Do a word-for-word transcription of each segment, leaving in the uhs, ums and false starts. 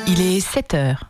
Il est sept heures.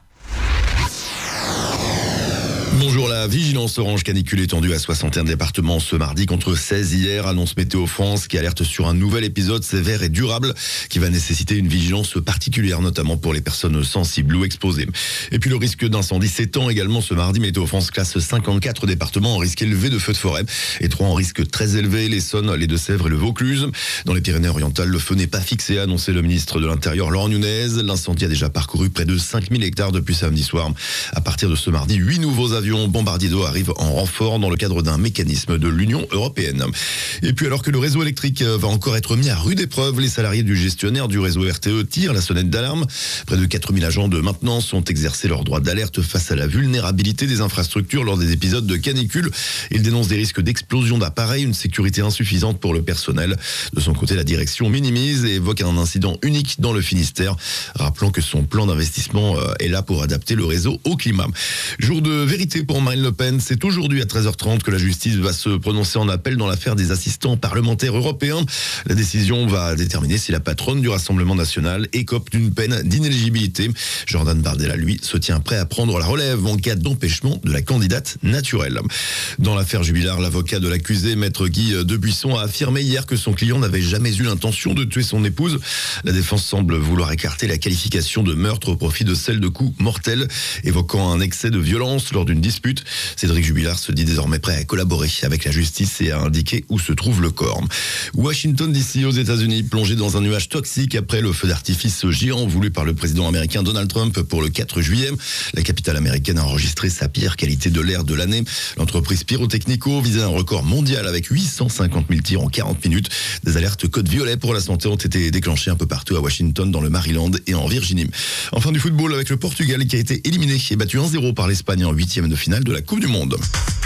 Bonjour, la vigilance orange canicule étendue à soixante et un départements ce mardi contre seize hier. Annonce Météo France qui alerte sur un nouvel épisode sévère et durable qui va nécessiter une vigilance particulière, notamment pour les personnes sensibles ou exposées. Et puis le risque d'incendie s'étend également ce mardi. Météo France classe cinquante-quatre départements en risque élevé de feux de forêt et trois en risque très élevé, l'Essonne, les Deux-Sèvres et le Vaucluse. Dans les Pyrénées-Orientales, le feu n'est pas fixé, a annoncé le ministre de l'Intérieur Laurent Nunez. L'incendie a déjà parcouru près de cinq mille hectares depuis samedi soir. À partir de ce mardi, huit nouveaux avions bombardiers d'eau arrivent en renfort dans le cadre d'un mécanisme de l'Union européenne. Et puis alors que le réseau électrique va encore être mis à rude épreuve, les salariés du gestionnaire du réseau R T E tirent la sonnette d'alarme. Près de quatre mille agents de maintenance ont exercé leur droit d'alerte face à la vulnérabilité des infrastructures lors des épisodes de canicule. Ils dénoncent des risques d'explosion d'appareils, une sécurité insuffisante pour le personnel. De son côté, la direction minimise et évoque un incident unique dans le Finistère. Rappelons que son plan d'investissement est là pour adapter le réseau au climat. Jour de vérité pour Marine Le Pen. C'est aujourd'hui à treize heures trente que la justice va se prononcer en appel dans l'affaire des assistants parlementaires européens. La décision va déterminer si la patronne du Rassemblement national écope d'une peine d'inéligibilité. Jordan Bardella, lui, se tient prêt à prendre la relève en cas d'empêchement de la candidate naturelle. Dans l'affaire Jubilard, l'avocat de l'accusé, maître Guy Debuisson, a affirmé hier que son client n'avait jamais eu l'intention de tuer son épouse. La défense semble vouloir écarter la qualification de meurtre au profit de celle de coups mortels, évoquant un excès de violence lors d'une dispute. Cédric Jubilard se dit désormais prêt à collaborer avec la justice et à indiquer où se trouve le corps. Washington D C aux États-Unis, plongé dans un nuage toxique après le feu d'artifice géant voulu par le président américain Donald Trump pour le quatre juillet. La capitale américaine a enregistré sa pire qualité de l'air de l'année. L'entreprise Pyrotechnico visait un record mondial avec huit cent cinquante mille tirs en quarante minutes. Des alertes code violet pour la santé ont été déclenchées un peu partout à Washington, dans le Maryland et en Virginie. Enfin du football avec le Portugal qui a été éliminé et battu un zéro par l'Espagne en huitième de finale de la Coupe du Monde.